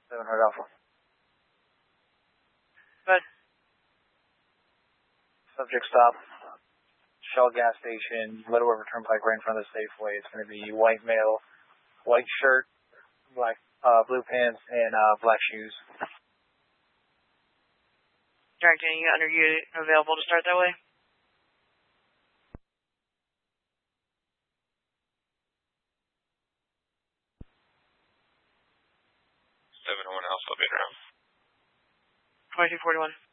700 Alpha. Good. Subject stop. Shell gas station, Little River Turnpike, right in front of the Safeway. It's going to be white male, white shirt, blue pants, and black shoes. Direct, are you available to start that way? Alpha, been around. 2241.